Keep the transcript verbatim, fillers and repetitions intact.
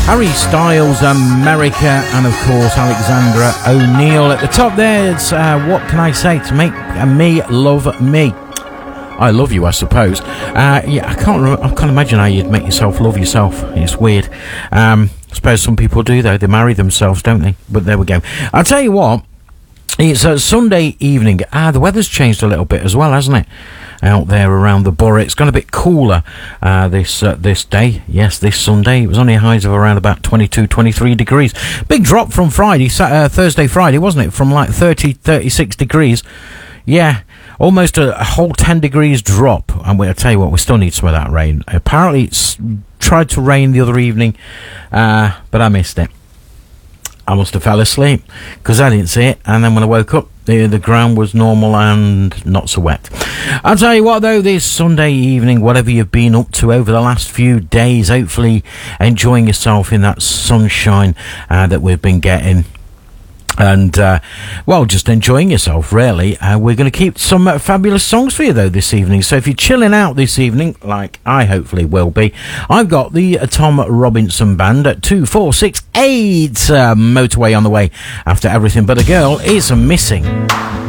Harry Styles, America, and of course Alexandra O'Neill. At the top there, it's uh, What Can I Say to Make Me Love Me. I love you, I suppose. Uh, yeah, I can't. Re- I can't imagine how you'd make yourself love yourself. It's weird. Um, I suppose some people do though. They marry themselves, don't they? But there we go. I'll tell you what. It's a Sunday evening. Ah, the weather's changed a little bit as well, hasn't it? Out there around the borough, it's gone a bit cooler uh, this uh, this day. Yes, this Sunday it was only highs of around about twenty-two, twenty-three degrees. Big drop from Friday, uh, Thursday, Friday, wasn't it? From like thirty, thirty-six degrees. Yeah, almost a, a whole ten degrees drop. And we'll tell you what, we still need some of that rain. Apparently, it's tried to rain the other evening, uh, but I missed it. I must have fell asleep because I didn't see it, and then when I woke up, the the ground was normal and not so wet. I'll tell you what though, this Sunday evening, whatever you've been up to over the last few days, hopefully enjoying yourself in that sunshine uh, that we've been getting. And, uh, well, just enjoying yourself, really. Uh, we're going to keep some uh, fabulous songs for you, though, this evening. So if you're chilling out this evening, like I hopefully will be, I've got the uh, Tom Robinson Band at two four six eight uh, Motorway on the way after Everything But a Girl is Missing.